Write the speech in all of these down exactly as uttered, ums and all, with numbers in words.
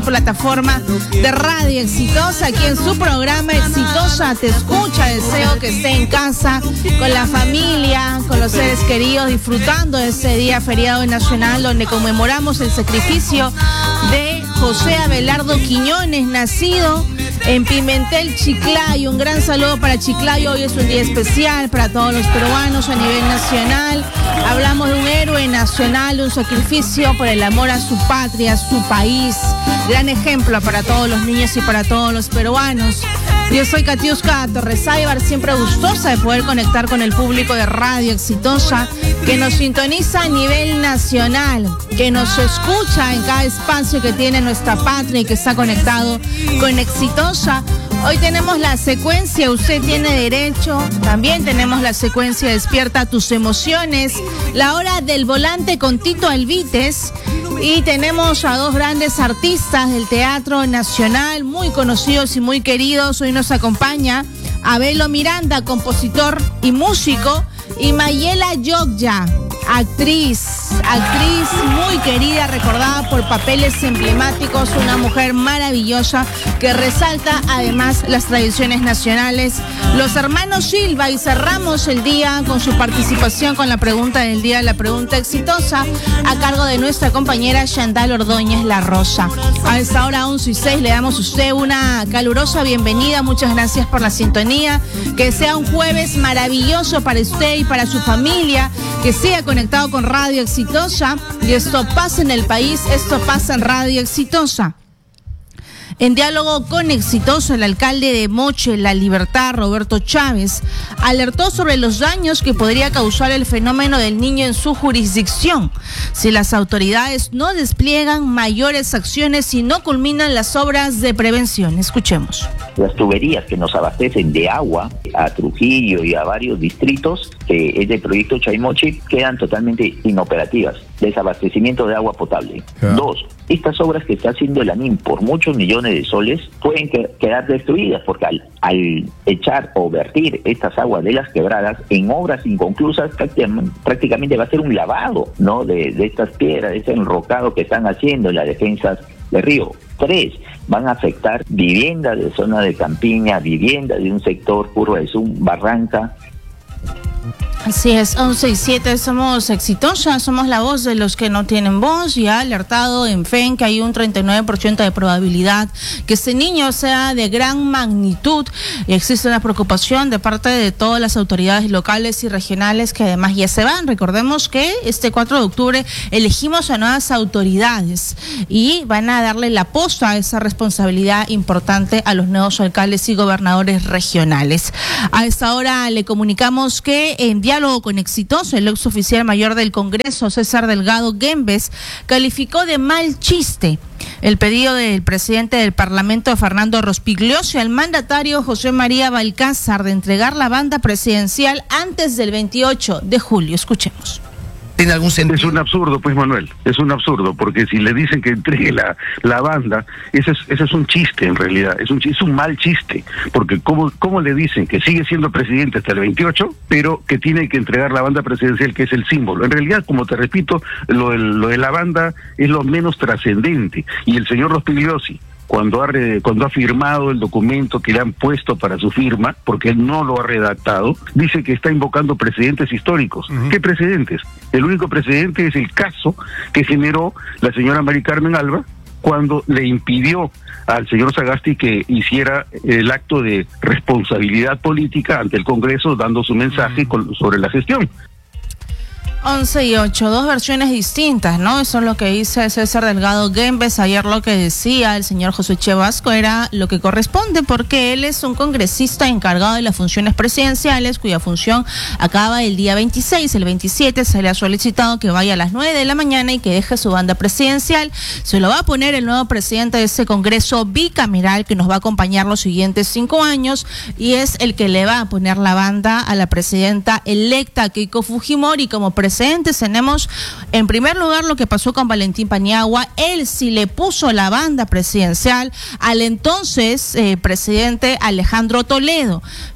plataforma de Radio Exitosa, aquí en su programa Exitosa Te Escucha. Deseo que esté en casa, con la familia, con los seres queridos, disfrutando de ese día feriado nacional donde conmemoramos el sacrificio de José Abelardo Quiñones, nacido en Pimentel, Chiclayo. Un gran saludo para Chiclayo. Hoy es un día especial para todos los peruanos a nivel nacional. Hablamos de un héroe nacional, un sacrificio por el amor a su patria, a su país. Gran ejemplo para todos los niños y para todos los peruanos. Yo soy Katiuska Torresáibar, siempre gustosa de poder conectar con el público de Radio Exitosa, que nos sintoniza a nivel nacional, que nos escucha en cada espacio que tiene nuestra patria y que está conectado con Exitosa. Hoy tenemos la secuencia Usted Tiene Derecho, también tenemos la secuencia Despierta Tus Emociones, la hora del volante con Tito Alvites, y tenemos a dos grandes artistas del Teatro Nacional, muy conocidos y muy queridos. Hoy nos acompaña Abelo Miranda, compositor y músico, y Mayela Yogya, actriz, actriz muy querida, recordada por papeles emblemáticos, una mujer maravillosa que resalta además las tradiciones nacionales. Los hermanos Silva, y cerramos el día con su participación con la pregunta del día, la pregunta exitosa, a cargo de nuestra compañera Chantal Ordóñez La Rosa. A esta hora once y seis le damos a usted una calurosa bienvenida, muchas gracias por la sintonía, que sea un jueves maravilloso para usted y para su familia, que siga conectado con Radio Exitosa, y esto pasa en el país, esto pasa en Radio Exitosa. En diálogo con Exitosa, el alcalde de Moche, La Libertad, Roberto Chávez, alertó sobre los daños que podría causar el fenómeno del niño en su jurisdicción si las autoridades no despliegan mayores acciones y no culminan las obras de prevención. Escuchemos. Las tuberías que nos abastecen de agua a Trujillo y a varios distritos, que es del proyecto Chaymoche, quedan totalmente inoperativas. Desabastecimiento de agua potable. Yeah. Dos, estas obras que está haciendo el ANIM por muchos millones de soles pueden que, quedar destruidas, porque al, al echar o vertir estas aguas de las quebradas en obras inconclusas, prácticamente, prácticamente va a ser un lavado, ¿no?, de, de estas piedras, de ese enrocado que están haciendo en las defensas del río. Tres, van a afectar viviendas de zona de Campiña, viviendas de un sector, Curva de Zum, Barranca. Así es, once y siete, somos Exitosas, somos la voz de los que no tienen voz, y ha alertado en F E N que hay un treinta y nueve por ciento de probabilidad que este niño sea de gran magnitud, y existe una preocupación de parte de todas las autoridades locales y regionales que además ya se van. Recordemos que este cuatro de octubre elegimos a nuevas autoridades y van a darle la posta a esa responsabilidad importante a los nuevos alcaldes y gobernadores regionales. A esta hora le comunicamos que en diálogo con Exitosa, el ex oficial mayor del Congreso, César Delgado Gembes, calificó de mal chiste el pedido del presidente del Parlamento, Fernando Rospigliosi, al mandatario José María Balcázar de entregar la banda presidencial antes del veintiocho de julio. Escuchemos. ¿Tiene algún sentido? Es un absurdo, pues, Manuel, es un absurdo, porque si le dicen que entregue la, la banda, ese es, ese es un chiste en realidad, es un, es un mal chiste, porque ¿cómo, cómo le dicen que sigue siendo presidente hasta el veintiocho, pero que tiene que entregar la banda presidencial, que es el símbolo? En realidad, como te repito, lo, de, lo de la banda es lo menos trascendente, y el señor Rospigliosi, cuando ha, re, cuando ha firmado el documento que le han puesto para su firma, porque él no lo ha redactado, dice que está invocando precedentes históricos. Uh-huh. ¿Qué precedentes? El único precedente es el caso que generó la señora Mari Carmen Alba cuando le impidió al señor Sagasti que hiciera el acto de responsabilidad política ante el Congreso, dando su mensaje uh-huh. con, sobre la gestión. once y ocho, dos versiones distintas, ¿no? Eso es lo que dice César Delgado Gembes. Ayer lo que decía el señor José Chevasco era lo que corresponde, porque él es un congresista encargado de las funciones presidenciales, cuya función acaba el día veintiséis. El veintisiete se le ha solicitado que vaya a las nueve de la mañana y que deje su banda presidencial. Se lo va a poner el nuevo presidente de ese congreso bicameral que nos va a acompañar los siguientes cinco años, y es el que le va a poner la banda a la presidenta electa Keiko Fujimori. Como presidente tenemos en primer lugar lo que pasó con Valentín Paniagua. Él sí le puso la banda presidencial al entonces eh, presidente Alejandro Toledo,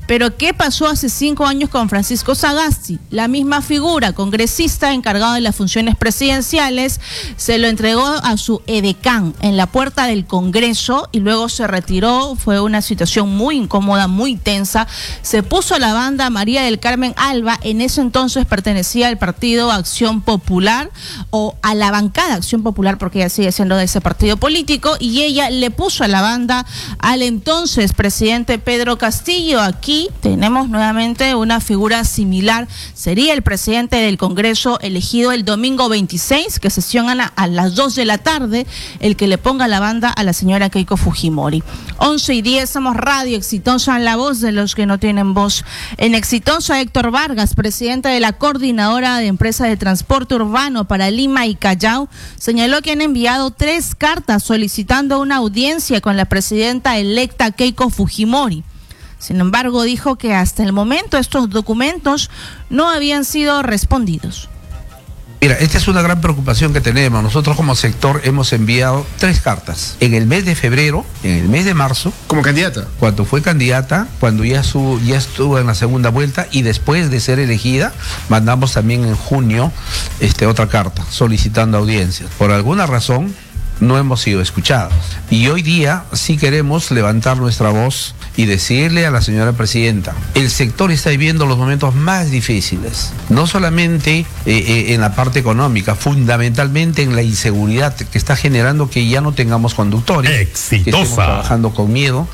Pero ¿qué pasó hace cinco años con Francisco Sagasti? La misma figura, congresista encargado de las funciones presidenciales, se lo entregó a su edecán en la puerta del Congreso y luego se retiró. Fue una situación muy incómoda, muy tensa. Se puso la banda María del Carmen Alba, en ese entonces pertenecía al partido Acción Popular o a la bancada Acción Popular, porque ella sigue siendo de ese partido político, y ella le puso a la banda al entonces presidente Pedro Castillo. Aquí tenemos nuevamente una figura similar. Sería el presidente del Congreso elegido el domingo veintiséis, que sesionan a, a las dos de la tarde, el que le ponga la banda a la señora Keiko Fujimori. once y diez, somos Radio Exitosa, la voz de los que no tienen voz. En Exitosa, Héctor Vargas, presidente de la Coordinadora de Empresas de Transporte Urbano para Lima y Callao, señaló que han enviado tres cartas solicitando una audiencia con la presidenta electa Keiko Fujimori. Sin embargo, dijo que hasta el momento estos documentos no habían sido respondidos. Mira, esta es una gran preocupación que tenemos. Nosotros como sector hemos enviado tres cartas. En el mes de febrero, en el mes de marzo. ¿Como candidata? Cuando fue candidata, cuando ya, su, ya estuvo en la segunda vuelta y después de ser elegida, mandamos también en junio este, otra carta solicitando audiencias. Por alguna razón no hemos sido escuchados. Y hoy día sí queremos levantar nuestra voz y decirle a la señora presidenta, el sector está viviendo los momentos más difíciles, no solamente eh, eh, en la parte económica, fundamentalmente en la inseguridad que está generando que ya no tengamos conductores, Exitosa, que estemos trabajando con miedo.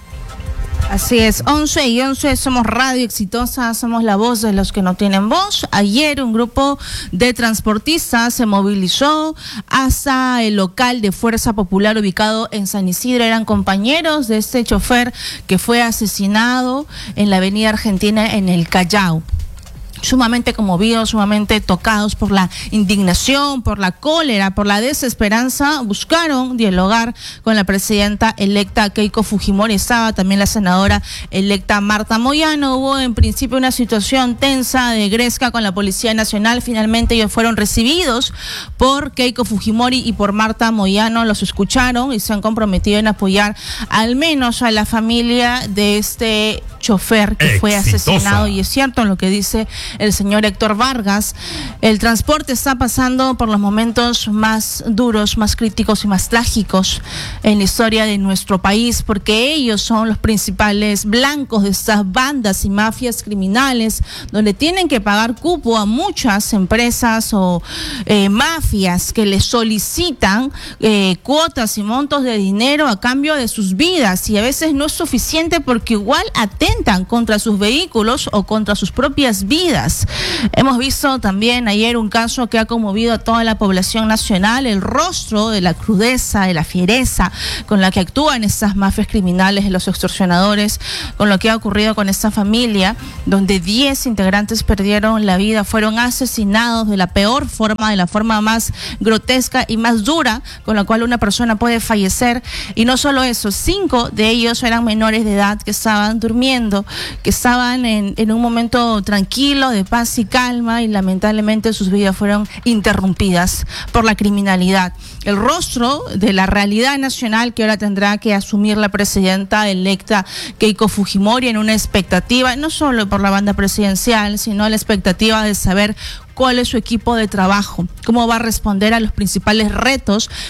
Así es, once y once, somos Radio Exitosa, somos la voz de los que no tienen voz. Ayer un grupo de transportistas se movilizó hasta el local de Fuerza Popular ubicado en San Isidro. Eran compañeros de este chofer que fue asesinado en la avenida Argentina en el Callao. Sumamente conmovidos, sumamente tocados por la indignación, por la cólera, por la desesperanza, buscaron dialogar con la presidenta electa Keiko Fujimori. Estaba también la senadora electa Marta Moyano. Hubo en principio una situación tensa de gresca con la Policía Nacional. Finalmente ellos fueron recibidos por Keiko Fujimori y por Marta Moyano. Los escucharon y se han comprometido en apoyar al menos a la familia de este chofer que fue asesinado. Y es cierto lo que dice el señor Héctor Vargas, el transporte está pasando por los momentos más duros, más críticos y más trágicos en la historia de nuestro país, porque ellos son los principales blancos de estas bandas y mafias criminales, donde tienen que pagar cupo a muchas empresas o eh, mafias que les solicitan eh, cuotas y montos de dinero a cambio de sus vidas, y a veces no es suficiente porque igual atentan contra sus vehículos o contra sus propias vidas. Hemos visto también ayer un caso que ha conmovido a toda la población nacional, el rostro de la crudeza, de la fiereza con la que actúan estas mafias criminales, los extorsionadores, con lo que ha ocurrido con esta familia, donde diez integrantes perdieron la vida, fueron asesinados de la peor forma, de la forma más grotesca y más dura con la cual una persona puede fallecer. Y no solo eso, cinco de ellos eran menores de edad que estaban durmiendo, que estaban en, en un momento tranquilo, de paz y calma, y lamentablemente sus vidas fueron interrumpidas por la criminalidad. El rostro de la realidad nacional que ahora tendrá que asumir la presidenta electa Keiko Fujimori, en una expectativa no solo por la banda presidencial, sino la expectativa de saber cuál es su equipo de trabajo, cómo va a responder a los principales retos